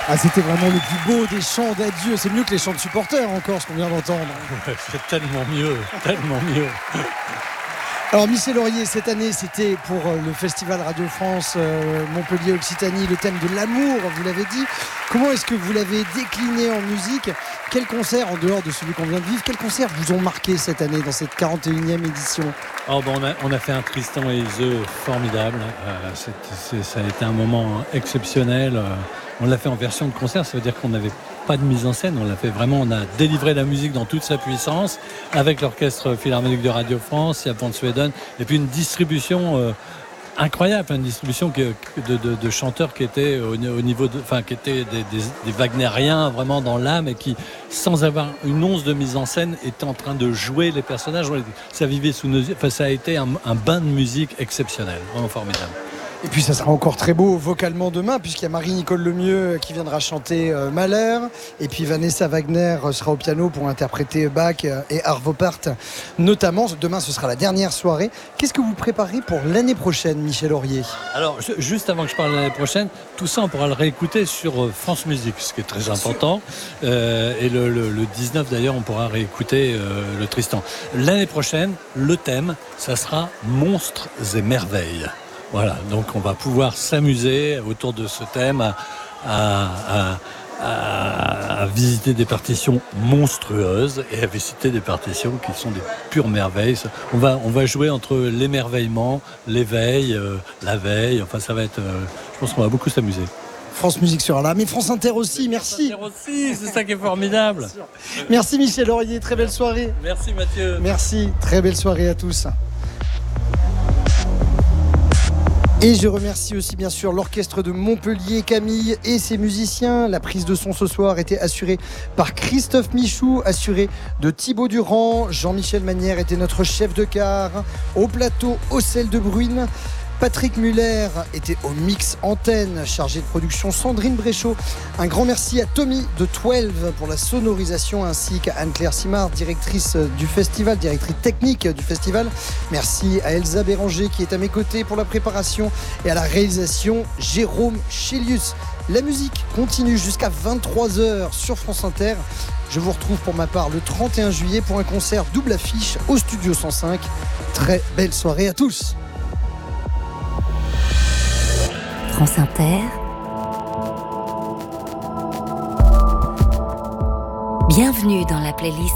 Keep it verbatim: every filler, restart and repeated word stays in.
Ah, c'était vraiment le plus beau des chants d'adieu. C'est mieux que les chants de supporters encore, ce qu'on vient d'entendre. Ouais, c'est tellement mieux, tellement mieux. Alors Michel Laurier, cette année c'était pour le Festival Radio France euh, Montpellier Occitanie, le thème de l'amour, vous l'avez dit. Comment est-ce que vous l'avez décliné en musique? Quels concerts, en dehors de celui qu'on vient de vivre, quels concerts vous ont marqué cette année dans cette quarante et unième édition? Oh, bon, on, a, on a fait un Tristan et Iseult formidable. Euh, c'est, c'est, ça a été un moment exceptionnel. Euh, on l'a fait en version de concert, ça veut dire qu'on n'avait pas de mise en scène. On l'a fait vraiment, on a délivré la musique dans toute sa puissance avec l'Orchestre Philharmonique de Radio France, Jaap van Zweden, et puis une distribution euh, incroyable, une distribution de, de, de chanteurs qui étaient au, au niveau de, enfin, qui étaient des, des, des wagnériens vraiment dans l'âme et qui, sans avoir une once de mise en scène, étaient en train de jouer les personnages. Ça vivait sous nos yeux. Enfin, ça a été un, un bain de musique exceptionnel, vraiment formidable. Et puis ça sera encore très beau vocalement demain, puisqu'il y a Marie-Nicole Lemieux qui viendra chanter euh, Mahler, et puis Vanessa Wagner sera au piano pour interpréter Bach et Arvo Pärt notamment. Demain ce sera la dernière soirée. Qu'est-ce que vous préparez pour l'année prochaine, Michel Laurier? Alors juste avant que je parle de l'année prochaine, tout ça on pourra le réécouter sur France Musique, ce qui est très important, euh, et le, le, le dix-neuf d'ailleurs on pourra réécouter euh, le Tristan. L'année prochaine, le thème ça sera Monstres et Merveilles. Voilà, donc on va pouvoir s'amuser autour de ce thème à, à, à, à visiter des partitions monstrueuses et à visiter des partitions qui sont des pures merveilles. On va, on va jouer entre l'émerveillement, l'éveil, euh, la veille, enfin ça va être... Euh, je pense qu'on va beaucoup s'amuser. France Musique sera là, mais France Inter aussi, merci. France Inter aussi, c'est ça qui est formidable. Merci Michel Laurier, très belle soirée. Merci Mathieu. Merci, très belle soirée à tous. Et je remercie aussi bien sûr l'orchestre de Montpellier, Camille et ses musiciens. La prise de son ce soir était assurée par Christophe Michou, assuré de Thibaut Durand. Jean-Michel Manière était notre chef de car. Au plateau, Ocel de Bruyne. Patrick Muller était au mix antenne, chargé de production Sandrine Bréchot. Un grand merci à Tommy de douze pour la sonorisation, ainsi qu'à Anne-Claire Simard, directrice du festival, directrice technique du festival. Merci à Elsa Béranger qui est à mes côtés pour la préparation, et à la réalisation Jérôme Chélius. La musique continue jusqu'à vingt-trois heures sur France Inter. Je vous retrouve pour ma part le trente et un juillet pour un concert double affiche au Studio cent cinq. Très belle soirée à tous. France Inter. Bienvenue dans la playlist